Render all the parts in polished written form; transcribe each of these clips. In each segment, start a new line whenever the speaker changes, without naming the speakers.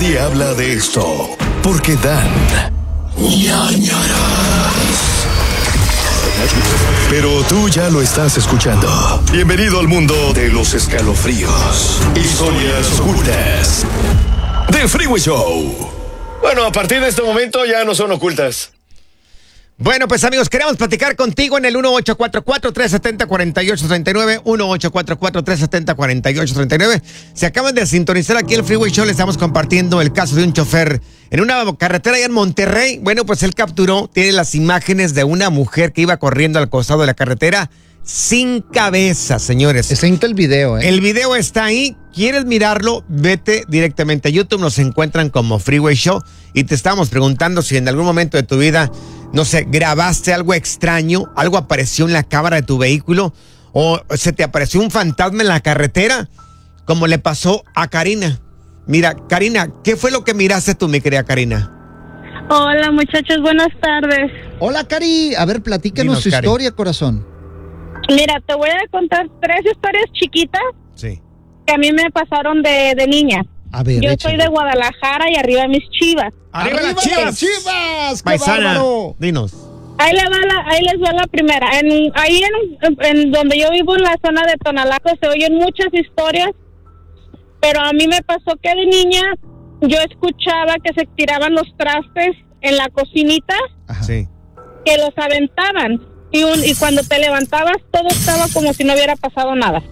nadie habla de esto, porque dan ñañaras. Pero tú ya lo estás escuchando. Bienvenido al mundo de los escalofríos, historias ocultas de Freeway Show. Bueno, a partir de este momento ya no son ocultas.
Bueno, pues amigos, queremos platicar contigo en el 1844-370-4839, 1844-370-4839. Se acaban de sintonizar aquí el Freeway Show, le estamos compartiendo el caso de un chofer en una carretera allá en Monterrey. Bueno, pues él capturó, tiene las imágenes de una mujer que iba corriendo al costado de la carretera sin cabeza, señores.
Está en el video,
El video está ahí. ¿Quieres mirarlo? Vete directamente a YouTube. Nos encuentran como Freeway Show. Y te estamos preguntando si en algún momento de tu vida, no sé, grabaste algo extraño, algo apareció en la cámara de tu vehículo, o se te apareció un fantasma en la carretera, como le pasó a Karina. Mira, Karina, ¿qué fue lo que miraste tú, mi querida Karina?
Hola, muchachos, buenas tardes.
Hola, Cari. A ver, platícanos
Dinos,
su
Cari.
historia, corazón.
Mira, te voy a contar 3 historias chiquitas
Sí.
que a mí me pasaron de niña.
A ver,
Yo
échale.
soy de Guadalajara y arriba mis Chivas.
¡Arriba las Chivas!
¡Chivas! ¡Qué
Paisana,
bárbaro!
dinos.
Ahí les va la primera. Ahí en donde yo vivo, en la zona de Tonalaco, se oyen muchas historias, pero a mí me pasó que de niña yo escuchaba que se tiraban los trastes en la cocinita,
Ajá.
Sí.
que los aventaban. Y cuando te levantabas, todo estaba como si no hubiera pasado nada.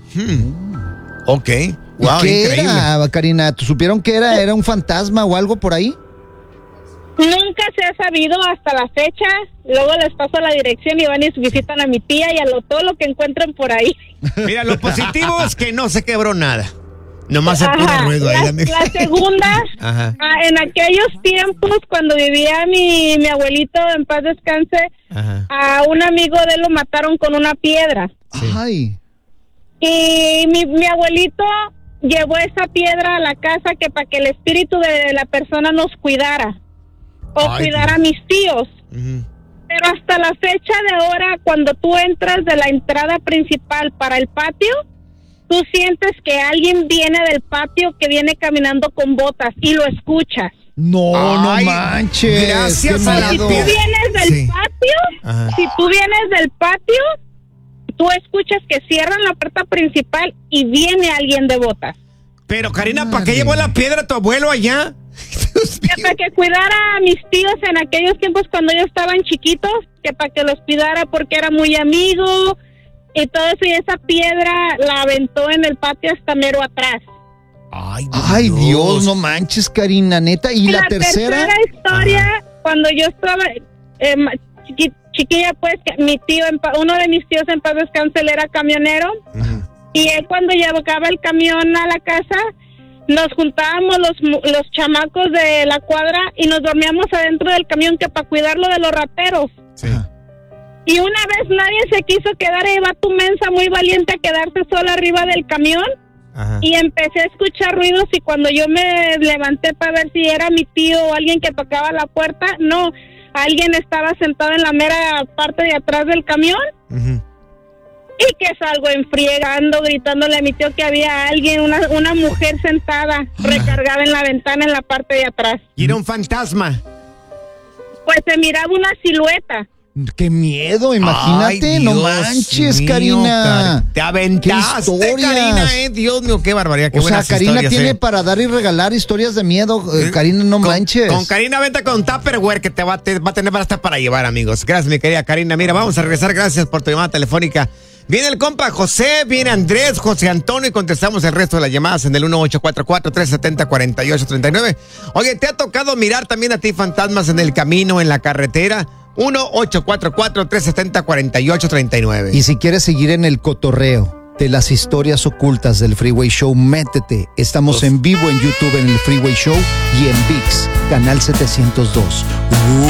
Ok.
¿Y
Wow,
qué
increíble.
era, Karina? ¿Te supieron que era un fantasma o algo por ahí?
Nunca se ha sabido hasta la fecha. Luego les paso la dirección y van y visitan a mi tía y todo lo que encuentren por ahí.
Mira, lo positivo es que no se quebró nada. Nomás se puro ruido ahí.
La segunda,
Ajá.
en aquellos tiempos, cuando vivía mi abuelito, en paz descanse,
Ajá.
a un amigo de él lo mataron con una piedra.
Sí.
Ay.
Y mi abuelito llevó esa piedra a la casa que para que el espíritu de la persona nos cuidara. O
Ay,
cuidar a mis tíos.
Ujú.
Pero hasta la fecha de ahora, cuando tú entras de la entrada principal para el patio, tú sientes que alguien viene del patio, que viene caminando con botas y lo escuchas.
No,
Ay,
no manches.
gracias
qué
a la
Si
miedo.
tú vienes del
Sí.
patio,
Ajá.
tú escuchas que cierran la puerta principal y viene alguien de botas.
Pero Karina, ¿para qué
Madre.
llevó la piedra tu abuelo allá? Dios
Que
mío.
para que cuidara a mis tíos en aquellos tiempos cuando ellos estaban chiquitos, que para que los cuidara porque era muy amigo y todo eso, y esa piedra la aventó en el patio hasta mero atrás.
Ay, Dios, no manches, Karina, neta. ¿Y la tercera?
Historia, cuando yo estaba chiquilla, pues, que mi tío, uno de mis tíos en paz descanse, él era camionero,
Ujú.
y él cuando llevaba el camión a la casa, nos juntábamos los chamacos de la cuadra y nos dormíamos adentro del camión, que para cuidarlo de los rateros.
Sí.
Ajá.
Y una vez nadie se quiso quedar, y va tu mensa muy valiente a quedarse sola arriba del camión.
Ajá.
Y empecé a escuchar ruidos, y cuando yo me levanté para ver si era mi tío o alguien que tocaba la puerta, no, alguien estaba sentado en la mera parte de atrás del camión.
Ujú.
Y que salgo enfriegando, gritándole a mi tío que había alguien, una mujer sentada, recargada en la ventana en la parte de atrás.
Y era un fantasma.
Pues se miraba una silueta.
Qué miedo, imagínate.
Ay,
no
Dios
manches,
mío,
Karina.
Te aventaste,
¿Qué historias?
Karina, Dios mío, qué barbaridad, qué
O sea,
buenas
Karina
historias,
tiene para dar y regalar historias de miedo. Karina, no manches.
Con Karina, vente con Tupperware, que te va a tener hasta para llevar, amigos. Gracias, mi querida Karina. Mira, vamos a regresar. Gracias por tu llamada telefónica. Viene el compa José, viene Andrés, José Antonio, y contestamos el resto de las llamadas en el 1844-370-4839. Oye, ¿te ha tocado mirar también a ti fantasmas en el camino, en la carretera? 1844-370-4839.
Y si quieres seguir en el cotorreo de las historias ocultas del Freeway Show, métete. Estamos en vivo en YouTube en el Freeway Show y en ViX, canal 702.